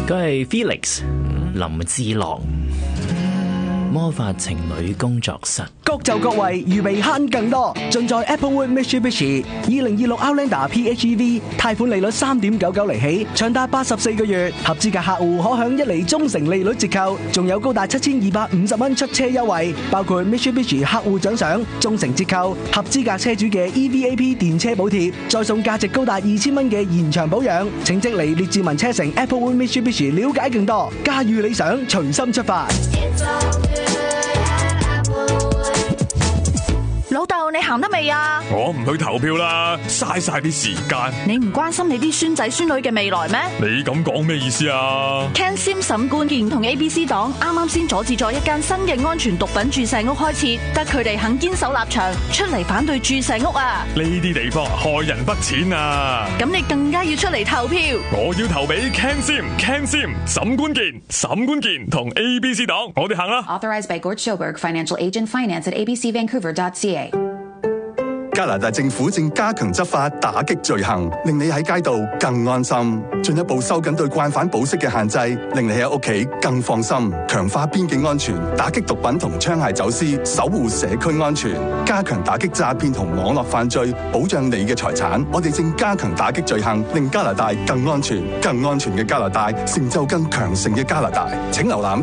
佢係 Felix 林志郎，魔法情侶工作室。 各就各位，預備慳更多。盡在 Applewood Mitsubishi 2026 Outlander PHEV 貸款利率3.99厘起，長達84個月，合資格客戶可享1厘忠誠利率折扣，仲有高達7250蚊出車優惠，包括 Mitsubishi 客戶獎賞、忠誠折扣、合資格車主嘅 EVAP 電車補貼，再送價值高達2000蚊嘅延長保養。請即嚟列治文車城 Applewood Mitsubishi 了解更多，駕馭理想，隨心出發。 老豆，你行得未啊？ 我唔去投票啦，嘥晒啲時間。 你唔關心你啲孫仔孫女嘅未來咩？ 你咁講咩意思啊 Ken Sim 沈冠健同 ABC 黨啱啱先阻止咗一間新嘅安全毒品注射屋開設，得佢哋肯堅守立場，出嚟反對注射屋啊！ 呢啲地方害人不淺啊！ 咁你更加要出嚟投票。 我要投俾 Ken Sim、沈冠健同 ABC 黨，我哋行啦。 Authorized by Gord Schoberg, Financial Agent, Finance at abcvancouver.ca。 加拿大政府正加強執法，打擊罪行，令你喺街道更安心。進一步收緊對慣犯保釋嘅限制，令你喺屋企更放心。強化邊境安全，打擊毒品同槍械走私，守護社區安全。加強打擊詐騙同網絡犯罪，保障你嘅財產。我哋正加強打擊罪行，令加拿大更安全。更安全嘅加拿大，成就更強盛嘅加拿大。請瀏覽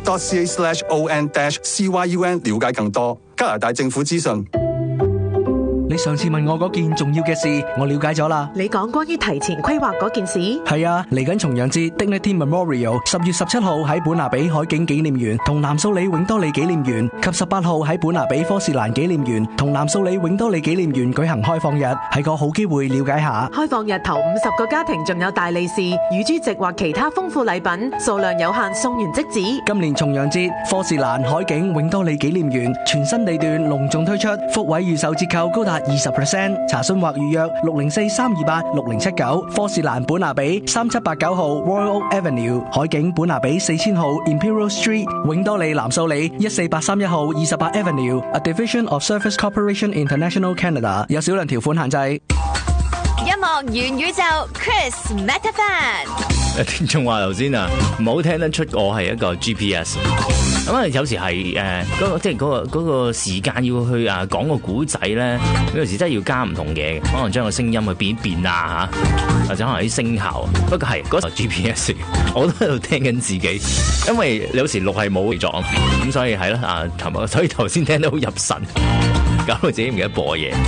canada.ca/on-cyun 了解更多。加拿大政府資訊。 你上次問我嗰件重要嘅事，我了解咗啦。 你講關於提前規劃嗰件事？ 係啊，嚟緊重陽節 Dignity Memorial 10月17號喺本拿比海景紀念園同南蘇里永多利紀念園，及18號喺本拿比科士蘭紀念園同南蘇里永多利紀念園舉行開放日，係個好機會了解下。 開放日頭50個家庭仲有大利是、乳豬席或其他豐富禮品，數量有限，送完即止。 今年重陽節科士蘭海景永多利紀念園全新地段隆重推出，福位預售折扣高達20%，查詢或預約604-328-6079，科士蘭本拿比3789號 Royal Oak Avenue， 海景本拿比4000號 Imperial Street， 永多利南蘇里14831號28 Avenue，A Division of Service Corporation International Canada， 有少量條款限制。 音樂元宇宙 Chris Metafan。 聽眾話頭先啊，唔好聽得出我係一個 GPS。咁啊，有時係即係嗰個時間要去講個古仔咧，有時真係要加唔同嘢，可能將個聲音去變一變啊嚇，或者可能啲聲效。不過係嗰時 GPS， 我都喺度聽緊自己，因為有時錄係冇狀，咁所以係啦所以頭先聽得好入神，搞到自己唔記得播嘢。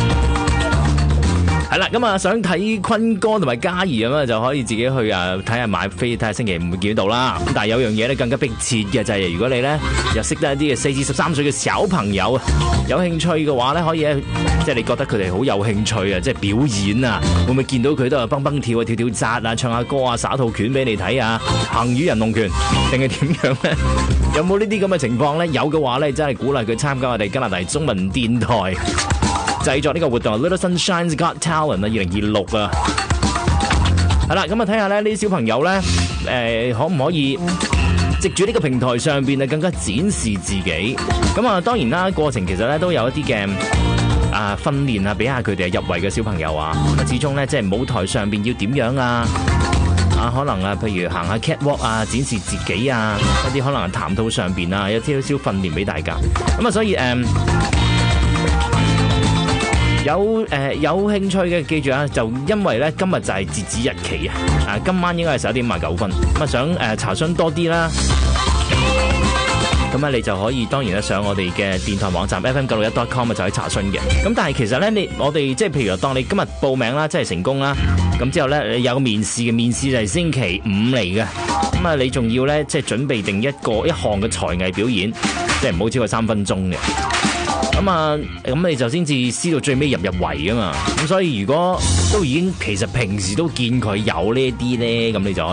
係啦，咁想睇坤哥同埋嘉怡咁就可以自己去睇下買飛，睇下星期五會見到啦。咁但係有樣嘢咧更加迫切嘅就係，如果你咧又識得一啲嘅4至13歲嘅小朋友有興趣嘅話咧，可以即係你覺得佢哋好有興趣即係表演會唔會見到佢都係蹦蹦跳跳紮唱下歌耍套拳俾你睇行與人龍拳定係點樣咧？有冇呢啲咁嘅情況咧？有嘅話咧，真係鼓勵佢參加我哋加拿大中文電台製作呢個活動 Little Sunshine's Got Talent 2026係啦，咁睇下咧呢啲小朋友咧可唔可以藉住呢個平台上邊更加展示自己？咁當然啦，過程其實咧都有一啲嘅訓練俾下佢哋入圍嘅小朋友始終咧即係舞台上邊要點樣可能譬如行下 catwalk 展示自己一啲可能談吐上邊有少少訓練俾大家。咁所以有興趣嘅記住就因為咧今日就係截止日期今晚應該係11:59。咁想查詢多啲啦，咁你就可以當然上我哋嘅電台網站 fm961.com 就可以查詢嘅。咁但係其實咧我哋即係譬如當你今日報名啦，即係成功啦，咁之後咧你有個面試嘅，面試就係星期5嚟嘅。咁你仲要咧即係準備定一項嘅才藝表演，即係唔好超過3分鐘嘅。咁你就先至知道最尾入圍噶嘛。咁所以如果都已經其實平時都見佢有呢啲咧，咁你就